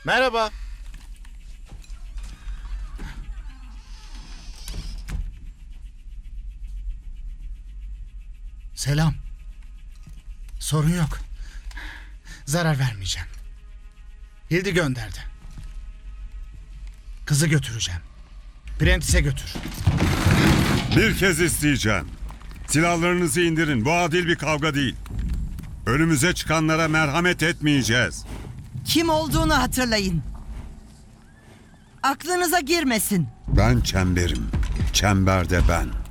Merhaba. Selam. Sorun yok. Zarar vermeyeceğim. Hildi gönderdi. Kızı götüreceğim. Prentice'e götür. Bir kez isteyeceğim. Silahlarınızı indirin. Bu adil bir kavga değil. Önümüze çıkanlara merhamet etmeyeceğiz. Kim olduğunu hatırlayın. Aklınıza girmesin. Ben çemberim. Çember de ben.